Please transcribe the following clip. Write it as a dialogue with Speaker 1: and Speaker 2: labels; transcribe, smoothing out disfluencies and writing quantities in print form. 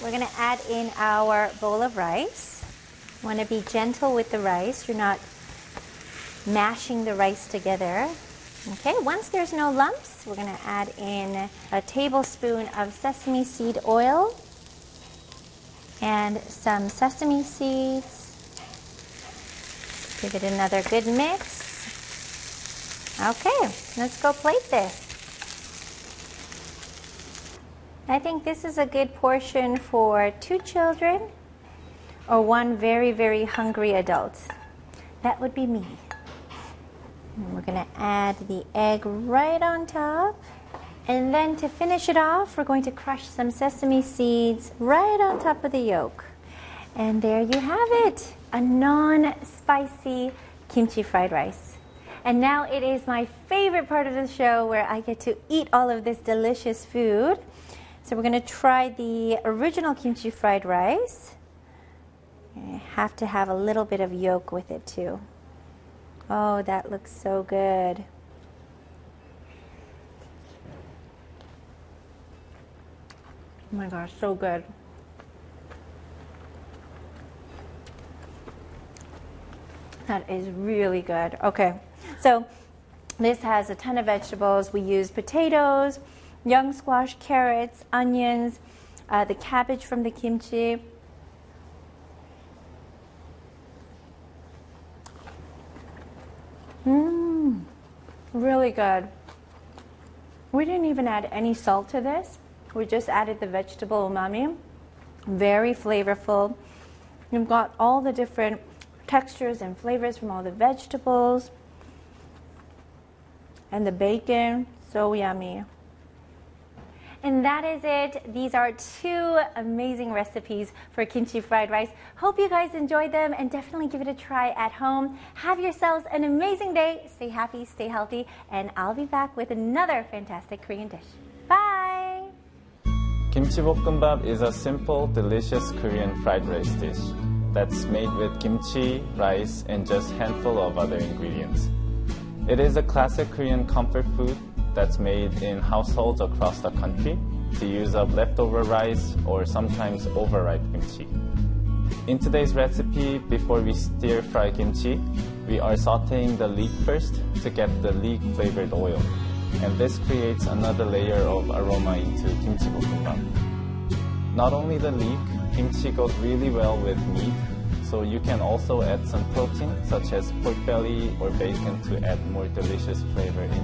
Speaker 1: we're gonna add in our bowl of rice. Want to be gentle with the rice. You're not mashing the rice together. Okay, once there's no lumps, we're gonna add in a tablespoon of sesame seed oil and some sesame seeds. Give it another good mix. Okay, let's go plate this. I think this is a good portion for 2 children or 1 very, very hungry adult. That would be me. And we're gonna add the egg right on top. And then to finish it off, we're going to crush some sesame seeds right on top of the yolk. And there you have it, a non-spicy kimchi fried rice. And now it is my favorite part of the show where I get to eat all of this delicious food. So we're gonna try the original kimchi fried rice. I have to have a little bit of yolk with it too. Oh, that looks so good. Oh my gosh, so good. That is really good. Okay, so this has a ton of vegetables. We use potatoes, young squash, carrots, onions, the cabbage from the kimchi. Really good. We didn't even add any salt to this. We just added the vegetable umami. Very flavorful. You've got all the different textures and flavors from all the vegetables. And the bacon, so yummy. And that is it. These are 2 amazing recipes for kimchi fried rice. Hope you guys enjoyed them and definitely give it a try at home. Have yourselves an amazing day. Stay happy, stay healthy, and I'll be back with another fantastic Korean dish. Bye!
Speaker 2: Kimchi bokkeumbap is a simple, delicious Korean fried rice dish that's made with kimchi, rice, and just a handful of other ingredients. It is a classic Korean comfort food that's made in households across the country to use up leftover rice or sometimes overripe kimchi. In today's recipe, before we stir-fry kimchi, we are sauteing the leek first to get the leek flavored oil. And this creates another layer of aroma into kimchi bokkeumbap. Not only the leek, kimchi goes really well with meat, so you can also add some protein such as pork belly or bacon to add more delicious flavor in